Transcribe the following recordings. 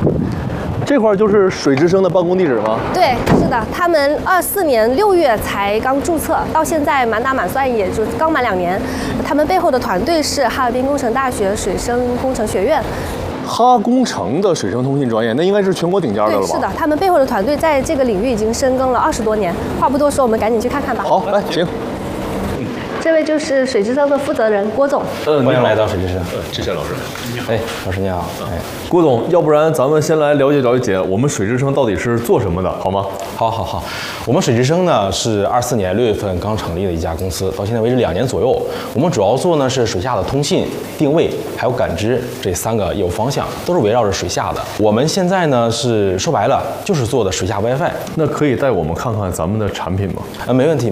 这块就是水之声的办公地址吗？ 对，是的，他们24年6月才刚注册，到现在满打满算也就刚满2年。他们背后的团队是哈尔滨工程大学水声工程学院。 哈工程的水声通信专业，那应该是全国顶尖的了吧？ 对，是的，他们背后的团队在这个领域已经深耕了20多年。话不多说，我们赶紧去看看吧。 好，来，行。 这位就是水之声的负责人郭总。 欢迎来到水之声。 志贤老师， 哎，老师你好。哎， 郭总，要不然咱们先来了解我们水之声到底是做什么的，好吗？ 好，我们水之声呢是24年6月份刚成立的一家公司，到现在为止2年左右。我们主要做呢是水下的通信、定位还有感知这3个业务方向，都是围绕着水下的。我们现在呢是说白了就是做的水下 WiFi。 那可以带我们看看咱们的产品吗？ 没问题。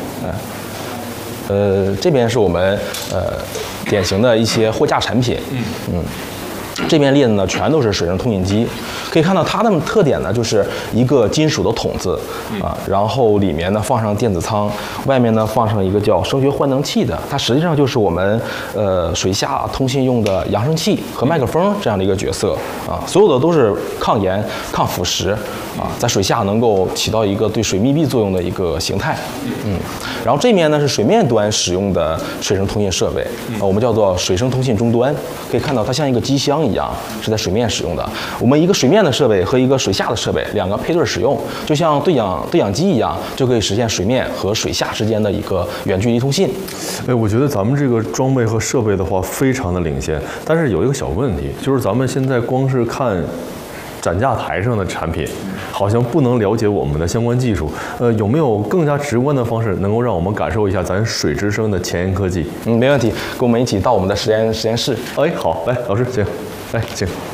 这边是我们典型的一些货架产品。这边列的呢全都是水声通信机，可以看到它的特点呢就是一个金属的筒子啊，然后里面呢放上电子舱，外面呢放上一个叫声学换能器的，它实际上就是我们水下通信用的扬声器和麦克风这样的一个角色啊，所有的都是抗盐、抗腐蚀啊，在水下能够起到一个对水密闭作用的一个形态。然后这面呢是水面端使用的水声通信设备，我们叫做水声通信终端，可以看到它像一个机箱一样，是在水面使用的。我们一个水面的设备和一个水下的设备2个配对使用，就像对讲机一样，就可以实现水面和水下之间的一个远距离通信。 哎，我觉得咱们这个装备和设备的话非常的领先，但是有一个小问题，就是咱们现在光是看展架台上的产品，好像不能了解我们的相关技术。有没有更加直观的方式，能够让我们感受一下咱水之声的前沿科技？ 没问题，跟我们一起到我们的实验室。 哎，好，来，老师请，来请。